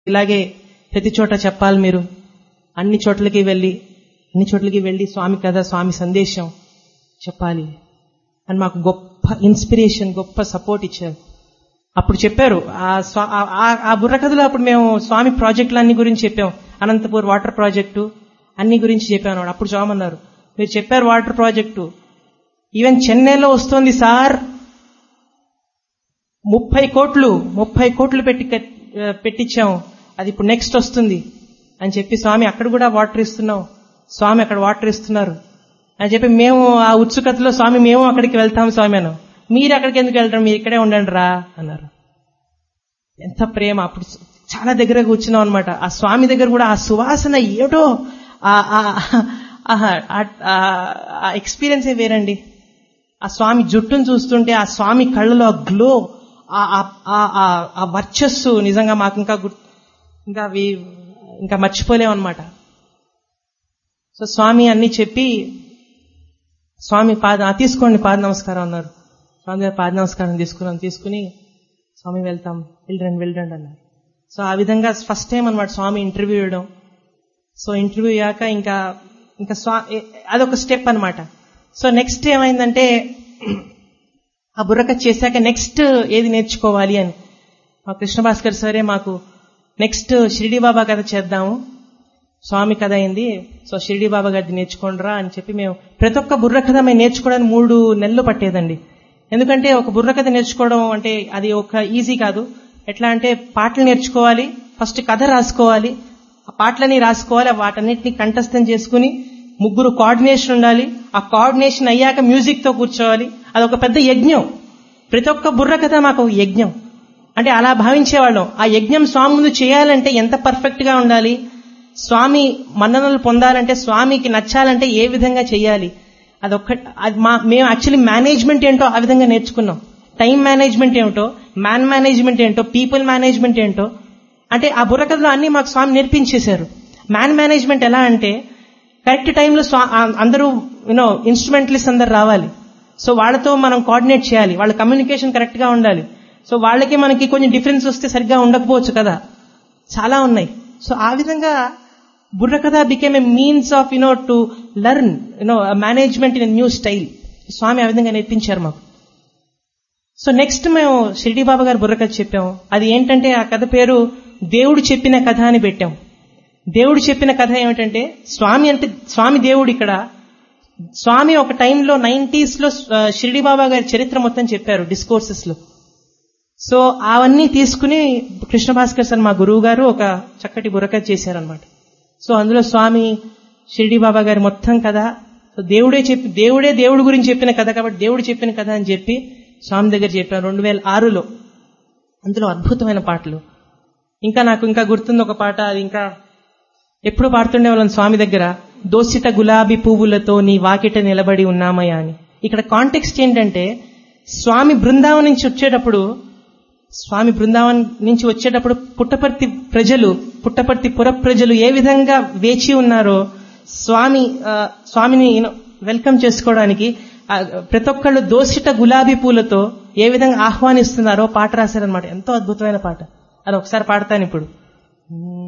ఇలాగే ప్రతి చోట చెప్పాలి, మీరు అన్ని చోట్లకి వెళ్ళి స్వామి కథ, స్వామి సందేశం చెప్పాలి అని మాకు గొప్ప ఇన్స్పిరేషన్, గొప్ప సపోర్ట్ ఇచ్చారు. అప్పుడు చెప్పారు ఆ బుర్రకథలో అప్పుడు మేము స్వామి ప్రాజెక్టులు అన్ని గురించి చెప్పాం. అనంతపూర్ వాటర్ ప్రాజెక్టు అన్ని గురించి చెప్పాను. అప్పుడు చూడమన్నారు, మీరు చెప్పారు వాటర్ ప్రాజెక్టు, ఈవెన్ చెన్నైలో వస్తోంది సార్, 30 కోట్లు పెట్టించాం, అది ఇప్పుడు నెక్స్ట్ వస్తుంది అని చెప్పి, స్వామి అక్కడ కూడా వాటర్ ఇస్తున్నాం, స్వామి అక్కడ వాటర్ ఇస్తున్నారు అని చెప్పి, మేము ఆ ఉత్సుకతలో స్వామి మేము అక్కడికి వెళ్తాం స్వామి అను, మీరు అక్కడికి ఎందుకు వెళ్తారు, మీరు ఇక్కడే ఉండండి రా అన్నారు. ఎంత ప్రేమ. అప్పుడు చాలా దగ్గర కూర్చున్నాం అనమాట. ఆ స్వామి దగ్గర కూడా ఆ సువాసన ఏటో, ఆ ఎక్స్పీరియన్సే వేరండి. ఆ స్వామి జుట్టును చూస్తుంటే, ఆ స్వామి కళ్ళలో ఆ గ్లో, ఆ వర్చస్సు నిజంగా మాకు ఇంకా మర్చిపోలేమన్నమాట. సో స్వామి అన్ని చెప్పి, స్వామి తీసుకోండి పాద నమస్కారం అన్నారు. స్వామి గారు పాద నమస్కారం తీసుకుని స్వామి వెళ్తాం, వెళ్ళండి అన్నారు. సో ఆ విధంగా ఫస్ట్ టైం అనమాట స్వామి ఇంటర్వ్యూ ఇవ్వడం. సో ఇంటర్వ్యూ అయ్యాక ఇంకా అదొక స్టెప్ అనమాట. సో నెక్స్ట్ ఏమైందంటే, ఆ బుర్రకథ చేశాక నెక్స్ట్ ఏది నేర్చుకోవాలి అని మా కృష్ణ భాస్కర్ సరే మాకు నెక్స్ట్ షిరిడి బాబా కథ చేద్దాము, స్వామి కథ అయింది, సో షిరిడి బాబా గారిది నేర్చుకోండిరా అని చెప్పి, మేము ప్రతి ఒక్క బుర్రకథ మేము నేర్చుకోవడానికి 3 నెలలు పట్టేదండి. ఎందుకంటే ఒక బుర్రకథ నేర్చుకోవడం అంటే అది ఒక ఈజీ కాదు. ఎట్లా అంటే పాటలు నేర్చుకోవాలి, ఫస్ట్ కథ రాసుకోవాలి, ఆ పాటలని రాసుకోవాలి, వాటన్నిటిని కంఠస్థం చేసుకుని 3 కోఆర్డినేషన్ ఉండాలి. ఆ కోఆర్డినేషన్ అయ్యాక మ్యూజిక్ తో కూర్చోవాలి. అదొక పెద్ద యజ్ఞం. ప్రతి ఒక్క బుర్రకథ మాకు యజ్ఞం అంటే అలా భావించేవాళ్ళం. ఆ యజ్ఞం స్వామి ముందు చేయాలంటే ఎంత పర్ఫెక్ట్ గా ఉండాలి, స్వామి మన్ననలు పొందాలంటే, స్వామికి నచ్చాలంటే ఏ విధంగా చేయాలి, మేము యాక్చువల్లీ మేనేజ్మెంట్ ఏంటో ఆ విధంగా నేర్చుకున్నాం. టైం మేనేజ్మెంట్ ఏమిటో, మ్యాన్ మేనేజ్మెంట్ ఏంటో, పీపుల్ మేనేజ్మెంట్ ఏంటో, అంటే ఆ బుర్రకథలో అన్ని మాకు స్వామి నేర్పించేశారు. మ్యాన్ మేనేజ్మెంట్ ఎలా అంటే, కరెక్ట్ టైంలో అందరూ ఇన్స్ట్రుమెంటలిస్ట్ అందరు రావాలి. సో వాళ్ళతో మనం కోఆర్డినేట్ చేయాలి, వాళ్ళ కమ్యూనికేషన్ కరెక్ట్ గా ఉండాలి. సో వాళ్ళకి మనకి కొంచెం డిఫరెన్స్ వస్తే సరిగ్గా ఉండకపోవచ్చు కదా, చాలా ఉన్నాయి. సో ఆ విధంగా బుర్రకథ became a means off to learn management in new style. స్వామి ఆ విధంగా నేర్పించారు మాకు. సో నెక్స్ట్ మేము షిరిడి బాబా గారి బుర్రకథ చెప్పాము. అది ఏంటంటే, ఆ కథ పేరు దేవుడు చెప్పిన కథ అని పెట్టాం. దేవుడు చెప్పిన కథ ఏమిటంటే, స్వామి దేవుడు. ఇక్కడ స్వామి ఒక టైంలో 90s లో షిరిడి బాబా గారి చరిత్ర మొత్తం చెప్పారు డిస్కోర్సెస్ లో. సో అవన్నీ తీసుకుని కృష్ణ భాస్కర్ సార్ మా గురువు గారు ఒక చక్కటి బుర్రకథ చేశారనమాట. సో అందులో స్వామి షిరిడి బాబా గారి మొత్తం కథ, దేవుడే దేవుడి గురించి చెప్పిన కథ కాబట్టి దేవుడు చెప్పిన కథ అని చెప్పి స్వామి దగ్గర చెప్పాను 2006లో. అందులో అద్భుతమైన పాటలు. నాకు గుర్తుంది ఒక పాట, అది ఇంకా ఎప్పుడు పాడుతుండే వాళ్ళని స్వామి దగ్గర, దోసిట గులాబీ పువ్వులతో నీ వాకిట నిలబడి ఉన్నామయ్యా అని. ఇక్కడ కాంటెక్స్ట్ ఏంటంటే, స్వామి బృందావన్ నుంచి వచ్చేటప్పుడు పుట్టపర్తి పుర ప్రజలు ఏ విధంగా వేచి ఉన్నారో స్వామిని వెల్కమ్ చేసుకోవడానికి ప్రతి ఒక్కళ్ళు దోసిట గులాబీ పూలతో ఏ విధంగా ఆహ్వానిస్తున్నారో పాట రాశారనమాట. ఎంతో అద్భుతమైన పాట. అది ఒకసారి పాడతాను ఇప్పుడు.